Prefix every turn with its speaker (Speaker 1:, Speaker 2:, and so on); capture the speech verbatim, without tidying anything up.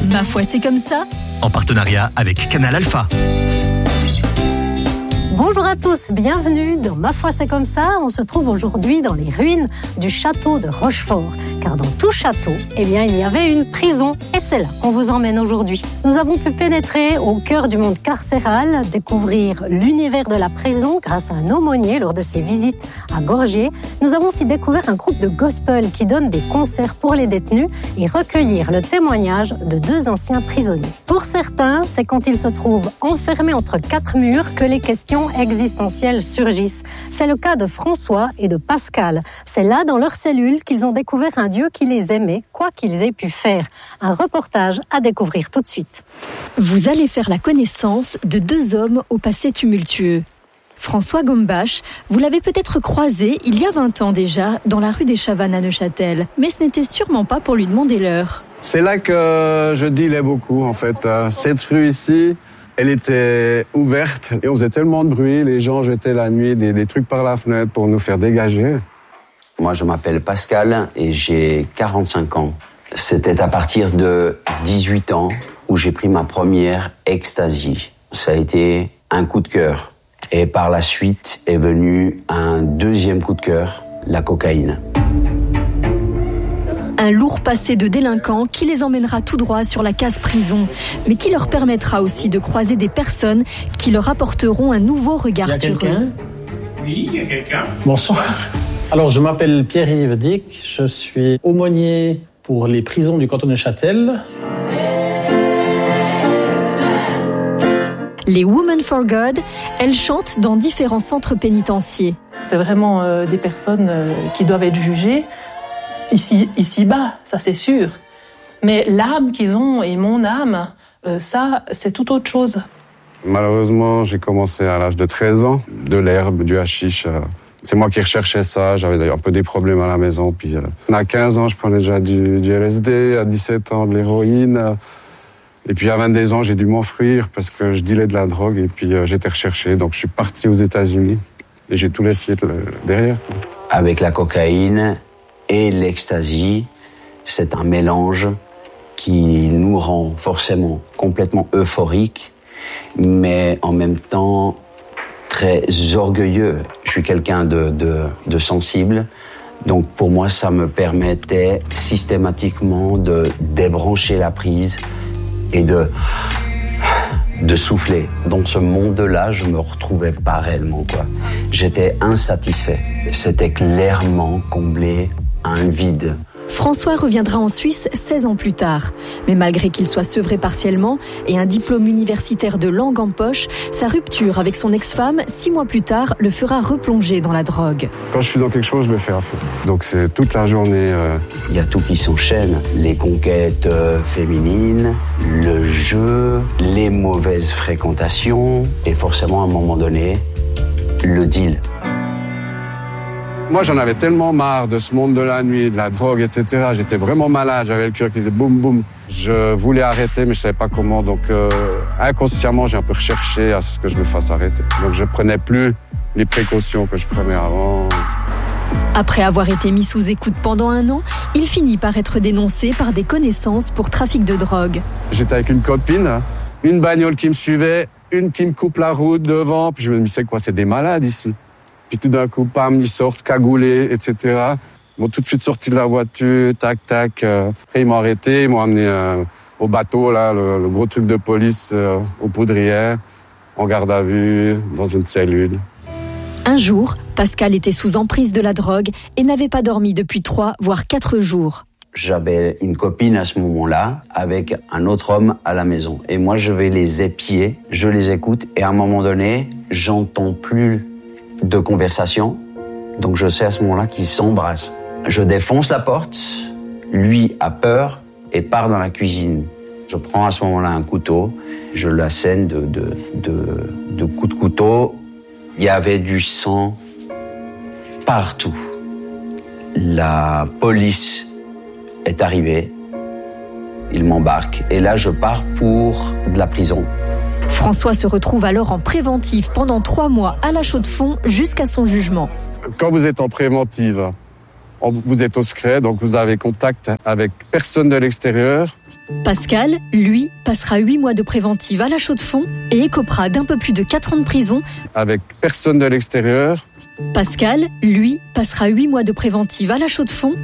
Speaker 1: Ma foi, c'est comme ça.
Speaker 2: En partenariat avec Canal Alpha.
Speaker 3: Bonjour à tous, bienvenue dans Ma foi c'est comme ça. On se trouve aujourd'hui dans les ruines du château de Rochefort. Car dans tout château, eh bien, il y avait une prison. Et c'est là qu'on vous emmène aujourd'hui. Nous avons pu pénétrer au cœur du monde carcéral, découvrir l'univers de la prison grâce à un aumônier lors de ses visites à Gorgé. Nous avons aussi découvert un groupe de gospel qui donne des concerts pour les détenus et recueillir le témoignage de deux anciens prisonniers. Pour certains, c'est quand ils se trouvent enfermés entre quatre murs que les questions existentielles surgissent. C'est le cas de François et de Pascal. C'est là, dans leur cellule, qu'ils ont découvert un Dieu qui les aimait, quoi qu'ils aient pu faire. Un reportage à découvrir tout de suite.
Speaker 1: Vous allez faire la connaissance de deux hommes au passé tumultueux. François Gombache, vous l'avez peut-être croisé il y a vingt ans déjà dans la rue des Chavannes à Neuchâtel, mais ce n'était sûrement pas pour lui demander l'heure.
Speaker 4: C'est là que je dealais beaucoup en fait. Cette rue ici, elle était ouverte et on faisait tellement de bruit, les gens jetaient la nuit des, des trucs par la fenêtre pour nous faire dégager.
Speaker 5: Moi, je m'appelle Pascal et j'ai quarante-cinq ans. C'était à partir de dix-huit ans où j'ai pris ma première ecstasy. Ça a été un coup de cœur. Et par la suite est venu un deuxième coup de cœur, la cocaïne.
Speaker 1: Un lourd passé de délinquants qui les emmènera tout droit sur la case prison, mais qui leur permettra aussi de croiser des personnes qui leur apporteront un nouveau regard sur eux.
Speaker 6: Oui, il y a quelqu'un.
Speaker 7: Bonsoir. Alors, je m'appelle Pierre-Yves Dick, je suis aumônier pour les prisons du canton de Neuchâtel.
Speaker 1: Les Women for God, elles chantent dans différents centres pénitentiaires.
Speaker 8: C'est vraiment euh, des personnes euh, qui doivent être jugées ici, ici-bas, ça c'est sûr. Mais l'âme qu'ils ont et mon âme, euh, ça, c'est tout autre chose.
Speaker 4: Malheureusement, j'ai commencé à l'âge de treize ans, de l'herbe, du hashish. Euh, c'est moi qui recherchais ça, j'avais un peu des problèmes à la maison. Puis, euh, à quinze ans, je prenais déjà du, du L S D, à dix-sept ans, de l'héroïne. Euh, et puis à vingt-deux ans, j'ai dû m'enfuir parce que je dealais de la drogue et puis euh, j'étais recherché. Donc je suis parti aux États-Unis et j'ai tout laissé derrière.
Speaker 5: Avec la cocaïne et l'ecstasy, c'est un mélange qui nous rend forcément complètement euphoriques, mais en même temps très orgueilleux. Je suis quelqu'un de, de, de sensible, donc pour moi ça me permettait systématiquement de débrancher la prise et de, de souffler. Dans ce monde-là, je me retrouvais pas réellement, quoi. J'étais insatisfait. C'était clairement comblé un vide.
Speaker 1: François reviendra en Suisse seize ans plus tard. Mais malgré qu'il soit sevré partiellement et un diplôme universitaire de langue en poche, sa rupture avec son ex-femme, six mois plus tard, le fera replonger dans la drogue.
Speaker 4: Quand je suis dans quelque chose, je le fais à fond. Donc c'est toute la journée. Euh...
Speaker 5: Il y a tout qui s'enchaîne. Les conquêtes euh, féminines, le jeu, les mauvaises fréquentations et forcément à un moment donné, le deal.
Speaker 4: Moi, j'en avais tellement marre de ce monde de la nuit, de la drogue, et cetera. J'étais vraiment malade, j'avais le cœur qui faisait boum boum. Je voulais arrêter, mais je savais pas comment. Donc, euh, inconsciemment, j'ai un peu recherché à ce que je me fasse arrêter. Donc, je prenais plus les précautions que je prenais avant.
Speaker 1: Après avoir été mis sous écoute pendant un an, il finit par être dénoncé par des connaissances pour trafic de drogue.
Speaker 4: J'étais avec une copine, une bagnole qui me suivait, une qui me coupe la route devant. Puis je me disais, c'est quoi, c'est des malades ici. Puis tout d'un coup, pam, ils sortent, cagoulés, et cetera. Ils m'ont tout de suite sorti de la voiture, tac, tac. Euh, après, ils m'ont arrêté, ils m'ont amené euh, au bateau, là, le, le gros truc de police, euh, aux Poudrières, en garde à vue, dans une cellule.
Speaker 1: Un jour, Pascal était sous emprise de la drogue et n'avait pas dormi depuis trois, voire quatre jours.
Speaker 5: J'avais une copine à ce moment-là avec un autre homme à la maison. Et moi, je vais les épier, je les écoute, et à un moment donné, j'entends plus de conversation, donc je sais à ce moment-là qu'ils s'embrassent. Je défonce la porte, lui a peur et part dans la cuisine. Je prends à ce moment-là un couteau, je l'assène de, de, de, de coups de couteau. Il y avait du sang partout. La police est arrivée, il m'embarque et là je pars pour de la prison.
Speaker 1: François se retrouve alors en préventive pendant trois mois à la Chaux-de-Fonds jusqu'à son jugement.
Speaker 4: Quand vous êtes en préventive, vous êtes au secret, donc vous avez contact avec personne de l'extérieur.
Speaker 1: Pascal, lui, passera huit mois de préventive à la Chaux-de-Fonds et écopera d'un peu plus de quatre ans de prison.
Speaker 4: Avec personne de l'extérieur.
Speaker 1: Pascal, lui, passera huit mois de préventive à la Chaux-de-Fonds